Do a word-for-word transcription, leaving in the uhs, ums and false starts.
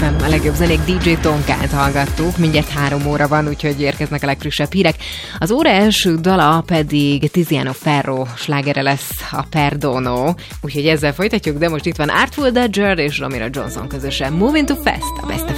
em, a legjobb zenék, dé dzsé Tonkát hallgattuk, mindjárt három óra van, úgyhogy érkeznek a legfrissebb hírek. Az óra első dala pedig Tiziano Ferro slágere lesz, a Perdono, úgyhogy ezzel folytatjuk, de most itt van Artful Dodger és Romero Johnson közösen. Moving Too Fast, a Best